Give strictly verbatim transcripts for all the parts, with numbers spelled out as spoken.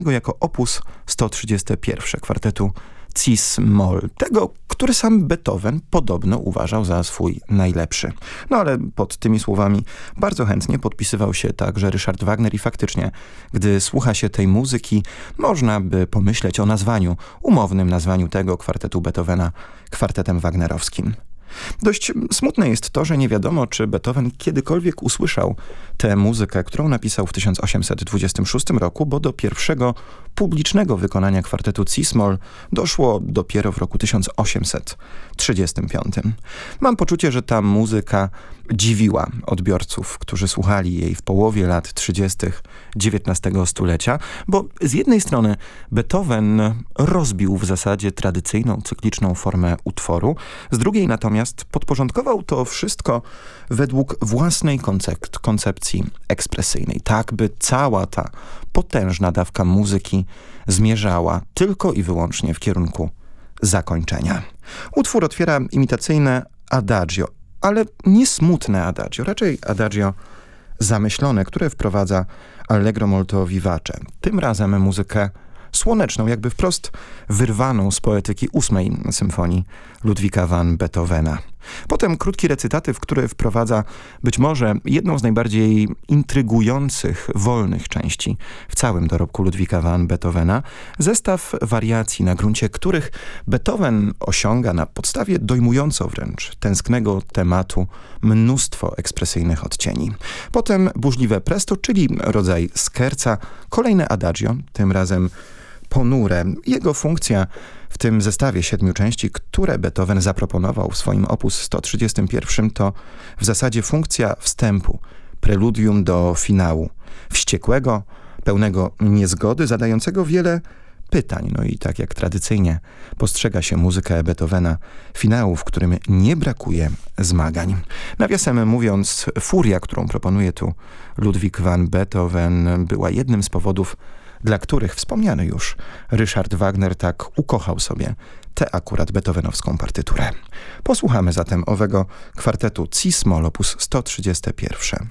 jako opus sto trzydziesty jeden kwartetu Cis-moll, tego, który sam Beethoven podobno uważał za swój najlepszy. No ale pod tymi słowami bardzo chętnie podpisywał się także Ryszard Wagner i faktycznie, gdy słucha się tej muzyki, można by pomyśleć o nazwaniu, umownym nazwaniu tego kwartetu Beethovena kwartetem wagnerowskim. Dość smutne jest to, że nie wiadomo, czy Beethoven kiedykolwiek usłyszał tę muzykę, którą napisał w tysiąc osiemset dwudziestym szóstym roku, bo do pierwszego publicznego wykonania kwartetu Cis-moll doszło dopiero w roku tysiąc osiemset trzydziestym piątym. Mam poczucie, że ta muzyka dziwiła odbiorców, którzy słuchali jej w połowie lat trzydziestych dziewiętnastego stulecia, bo z jednej strony Beethoven rozbił w zasadzie tradycyjną, cykliczną formę utworu, z drugiej natomiast podporządkował to wszystko według własnej koncep- koncepcji ekspresyjnej, tak by cała ta potężna dawka muzyki zmierzała tylko i wyłącznie w kierunku zakończenia. Utwór otwiera imitacyjne adagio, ale nie smutne adagio, raczej adagio zamyślone, które wprowadza allegro molto vivace. Tym razem muzykę słoneczną, jakby wprost wyrwaną z poetyki ósmej symfonii Ludwika van Beethovena. Potem krótki recytatyw, który wprowadza być może jedną z najbardziej intrygujących, wolnych części w całym dorobku Ludwika van Beethovena, zestaw wariacji, na gruncie których Beethoven osiąga na podstawie dojmująco wręcz tęsknego tematu mnóstwo ekspresyjnych odcieni. Potem burzliwe presto, czyli rodzaj scherza, kolejne adagio, tym razem ponure. Jego funkcja w tym zestawie siedmiu części, które Beethoven zaproponował w swoim opus sto trzydziestym pierwszym, to w zasadzie funkcja wstępu, preludium do finału. Wściekłego, pełnego niezgody, zadającego wiele pytań. No i tak jak tradycyjnie postrzega się muzykę Beethovena, finału, w którym nie brakuje zmagań. Nawiasem mówiąc, furia, którą proponuje tu Ludwik van Beethoven, była jednym z powodów, dla których wspomniany już Ryszard Wagner tak ukochał sobie tę akurat beethovenowską partyturę. Posłuchamy zatem owego kwartetu Cis-moll opus sto trzydziesty pierwszy.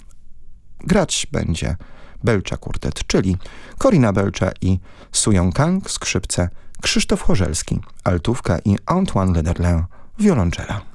Grać będzie Belcza Quartet, czyli Corina Belcza i Suyong Kang, skrzypce, Krzysztof Chorzelski, altówka i Antoine Lederlin, wiolonczela.